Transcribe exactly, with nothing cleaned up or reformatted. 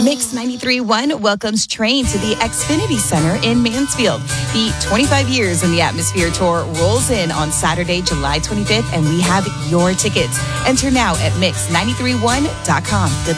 Mix ninety-three point one welcomes Train to the Xfinity Center in Mansfield. The twenty-five years in the Atmosphere Tour rolls in on Saturday, July twenty-fifth, and we have your tickets. Enter now at mix nine three one dot com. Good luck.